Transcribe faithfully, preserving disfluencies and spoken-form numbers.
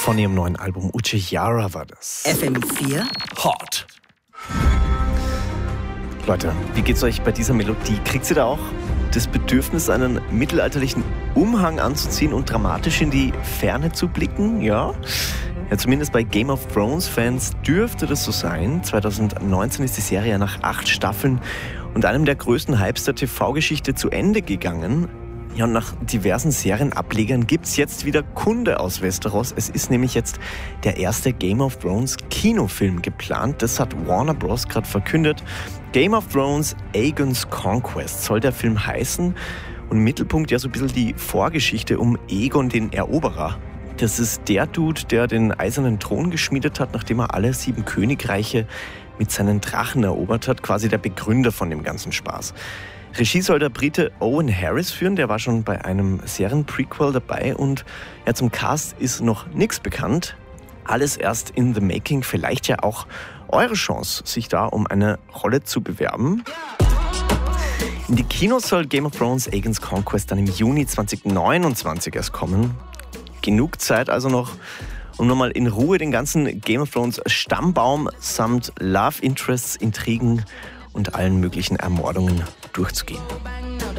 Von ihrem neuen Album Uchiara war das. F M vier Hot. Leute, wie geht's euch bei dieser Melodie? Kriegt ihr da auch das Bedürfnis, einen mittelalterlichen Umhang anzuziehen und dramatisch in die Ferne zu blicken? Ja? Ja, zumindest bei Game of Thrones-Fans dürfte das so sein. zwanzig neunzehn ist die Serie nach acht Staffeln und einem der größten Hypes der T V-Geschichte zu Ende gegangen. Ja, und nach diversen Serienablegern gibt's jetzt wieder Kunde aus Westeros. Es ist nämlich jetzt der erste Game of Thrones Kinofilm geplant. Das hat Warner Bros. Gerade verkündet. Game of Thrones Aegon's Conquest soll der Film heißen. Und im Mittelpunkt ja so ein bisschen die Vorgeschichte um Aegon den Eroberer. Das ist der Dude, der den eisernen Thron geschmiedet hat, nachdem er alle sieben Königreiche mit seinen Drachen erobert hat. Quasi der Begründer von dem ganzen Spaß. Regie soll der Brite Owen Harris führen, der war schon bei einem Serien-Prequel dabei und ja, zum Cast ist noch nichts bekannt. Alles erst in the making, vielleicht ja auch eure Chance, sich da um eine Rolle zu bewerben. In die Kinos soll Game of Thrones Aegon's Conquest dann im Juni zwanzig neunundzwanzig erst kommen. Genug Zeit also noch, um nochmal in Ruhe den ganzen Game of Thrones Stammbaum samt Love Interests, Intrigen und allen möglichen Ermordungen durchzugehen.